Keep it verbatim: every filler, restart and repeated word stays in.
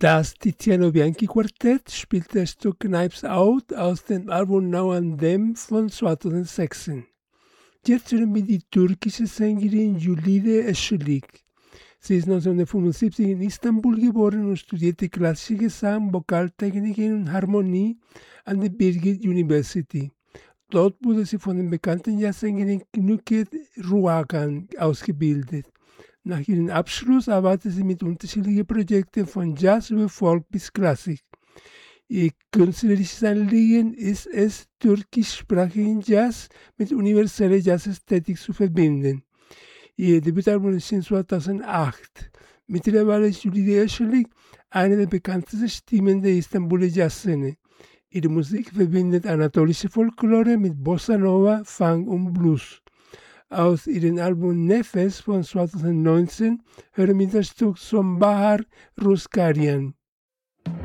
Das Tiziano Bianchi Quartett spielt das Stück Knives Out aus dem Album Now and Then von zweitausendsechzehn. Jetzt hören wir die türkische Sängerin Julide Eschlik. Sie ist neunzehnhundertfünfundsiebzig in Istanbul geboren und studierte klassische Gesang, Vokaltechniken und Harmonie an der Birgit University. Dort wurde sie von den bekannten Jazzsängerin Nükhet Ruagan ausgebildet. Nach ihrem Abschluss arbeitet sie mit unterschiedlichen Projekten von Jazz über Folk bis Klassik. Ihr künstlerisches Anliegen ist es, türkischsprachigen Jazz mit universeller Jazzästhetik zu verbinden. Ihr Debütalbum erschien zweitausendacht. Mittlerweile ist Julide Eschlik eine der bekanntesten Stimmen der Istanbuler Jazzszene. Ihre Musik verbindet anatolische Folklore mit Bossa Nova, Funk und Blues. Aus ihrem Album Nefes von zweitausendneunzehn hören wir das Stück Sonbahar Ruskarian.